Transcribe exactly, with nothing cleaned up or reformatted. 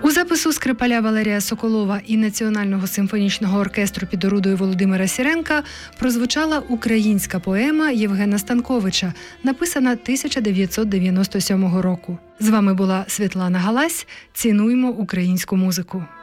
У запису скрипаля Валерія Соколова і Національного симфонічного оркестру під орудою Володимира Сіренка прозвучала українська поема Євгена Станковича, написана тисяча дев'ятсот дев'яносто сьомого року. З вами була Світлана Галась. Цінуймо українську музику.